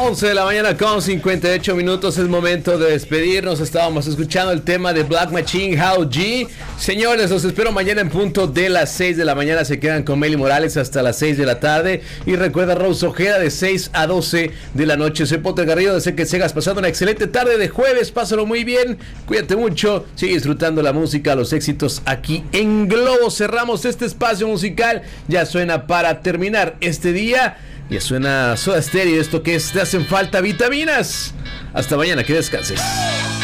11 de la mañana con 58 minutos, es momento de despedirnos. Estábamos escuchando el tema de Black Machine, How G. Señores, los espero mañana en punto de las 6 de la mañana. Se quedan con Meli Morales hasta las 6 de la tarde. Y recuerda, Rose Ojeda, de 6 a 12 de la noche. Soy Potter Garrido, deseo que sigas pasando una excelente tarde de jueves. Pásalo muy bien, cuídate mucho, sigue disfrutando la música, los éxitos aquí en Globo. Cerramos este espacio musical. Ya suena para terminar este día. Ya suena Soda Stereo, esto que es Te hacen falta vitaminas. Hasta mañana, que descanses.